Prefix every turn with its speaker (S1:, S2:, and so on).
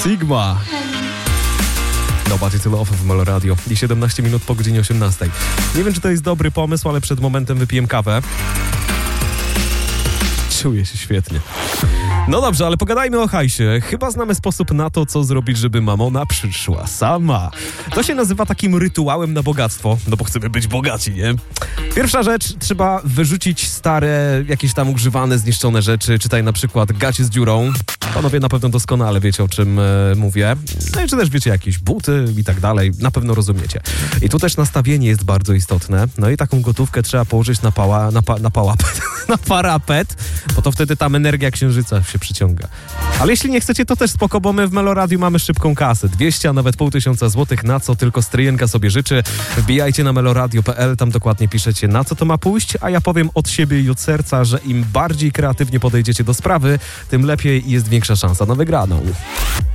S1: Sigma. Nobody to Love w Melo Radio i 17 minut po godzinie 18. Nie wiem, czy to jest dobry pomysł, ale przed momentem wypiłem kawę. Czuję się świetnie. No dobrze, ale pogadajmy o hajsie. Chyba znamy sposób na to, co zrobić, żeby mamona przyszła sama. To się nazywa takim rytuałem na bogactwo, no bo chcemy być bogaci, nie? Pierwsza rzecz, trzeba wyrzucić stare, jakieś tam używane, zniszczone rzeczy, czytaj na przykład gacie z dziurą. Panowie na pewno doskonale wiecie, o czym mówię. No i czy też wiecie, jakieś buty i tak dalej, na pewno rozumiecie. I tu też nastawienie jest bardzo istotne. No i taką gotówkę trzeba położyć na parapet, bo to wtedy tam energia księżyca się przyciąga. Ale jeśli nie chcecie, to też spoko, bo my w Melo Radiu mamy szybką kasę. 200, a nawet 500 złotych, na co tylko stryjenka sobie życzy. Wbijajcie na meloradio.pl, tam dokładnie piszecie, na co to ma pójść, a ja powiem od siebie i od serca, że im bardziej kreatywnie podejdziecie do sprawy, tym lepiej i jest większa szansa na wygraną.